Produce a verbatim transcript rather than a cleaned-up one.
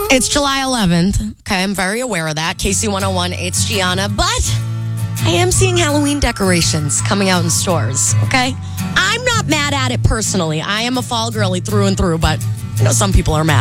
It's July eleventh. Okay, I'm very aware of that. K C one oh one, it's Gianna. But I am seeing Halloween decorations coming out in stores, okay? I'm not mad at it personally. I am a fall girly through and through, but I know some people are mad.